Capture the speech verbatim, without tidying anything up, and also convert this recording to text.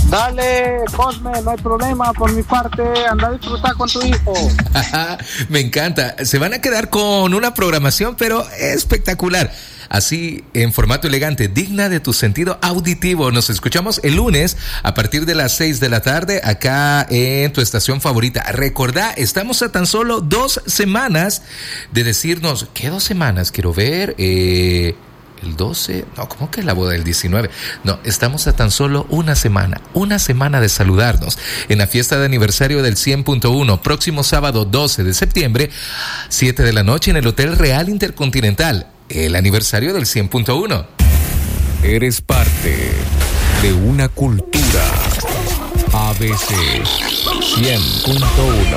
Dale, Cosme, no hay problema por mi parte, anda a disfrutar con tu hijo. Me encanta, se van a quedar con una programación pero espectacular, así en formato elegante, digna de tu sentido auditivo. Nos escuchamos el lunes a partir de las seis de la tarde acá en tu estación favorita. Recordá, estamos a tan solo dos semanas de decirnos, ¿qué dos semanas? Quiero ver, eh... el doce, no, ¿cómo que la boda del diecinueve? No, estamos a tan solo una semana, una semana de saludarnos en la fiesta de aniversario del cien punto uno, próximo sábado doce de septiembre, siete de la noche en el Hotel Real Intercontinental, el aniversario del cien punto uno. Eres parte de una cultura A B C cien punto uno.